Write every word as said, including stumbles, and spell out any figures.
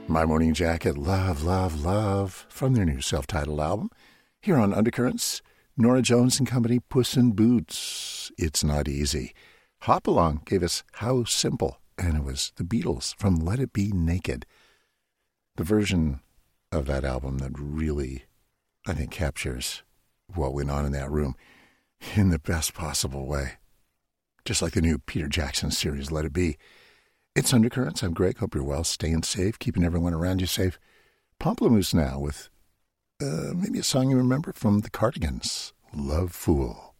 My Morning Jacket, love, love, love, from their new self-titled album. Here on Undercurrents, Norah Jones and Company, Puss in Boots, It's Not Easy. Hop Along gave us How Simple, and it was the Beatles from Let It Be Naked. The version of that album that really, I think, captures what went on in that room in the best possible way. Just like the new Peter Jackson series, Let It Be. It's Undercurrents. I'm Greg. Hope you're well, staying safe, keeping everyone around you safe. Pomplamoose now with uh, maybe a song you remember from the Cardigans, Love Fool.